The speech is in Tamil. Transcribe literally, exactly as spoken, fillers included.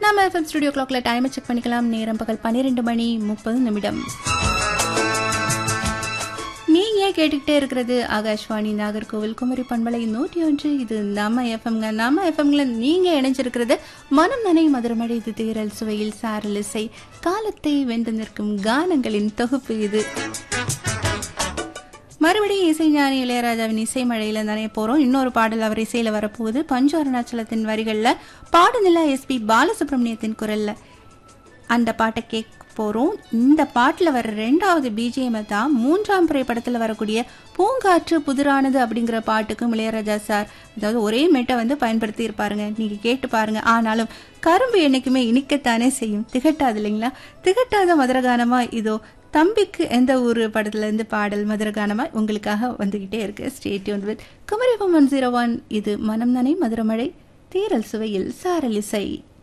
நாம எஃப்எம் ஸ்டுடியோ கிளாக்ல டைமை செக் பண்ணிக்கலாம். நேரம் பகல் பன்னிரெண்டு மணி முப்பது நிமிடம். நீங்க கேட்டுக்கிட்டே இருக்கிறது ஆகாஷ்வாணி நாகர்கோவில் குமரி பண்பலை நூற்றி ஒன்று. இது நம்ம எஃப்எம்ங்க. நம்ம எஃப்எம்ல நீங்க இணைஞ்சிருக்கிறது மனம் நனை மதுரமழை. இது தேரல் சுவையில் சாரல் இசை, காலத்தை வென்று நிற்கும் கானங்களின் தொகுப்பு இது. மறுபடியும் இசை ஞானி இளையராஜாவின் இசை மழையில நனைய போறோம். இன்னொரு பாடல் அவர் இசையில வரப்போகுது. பஞ்சு அருணாச்சலத்தின் வரிகள்ல, பாடுநிலா எஸ்பி பாலசுப்ரமணியத்தின் குரல்ல அந்த பாட்டை கேட்க போறோம். இந்த பாட்டுல வர ரெண்டாவது பிஜிஎம் தான் மூன்றாம் பிறை படத்துல வரக்கூடிய பூங்காற்று புதிரானது அப்படிங்கிற பாட்டுக்கும் இளையராஜா சார் அதாவது ஒரே மெட்டை வந்து பயன்படுத்தி இருப்பாருங்க. நீங்க கேட்டு பாருங்க. ஆனாலும் கரும்பு என்னைக்குமே இனிக்கத்தானே செய்யும், திகட்டாது இல்லைங்களா? திகட்டாத மதுரகானமா இதோ தம்பிக்கு எந்த ஊரு படத்துல இருந்து பாடல் மதுரகானமா உங்களுக்காக வந்துகிட்டே இருக்கு. Stay tuned with Kumari FM one zero one. இது மனம் நனை மதுரமழை, தீரல் சுவையில் சாரல் இசை.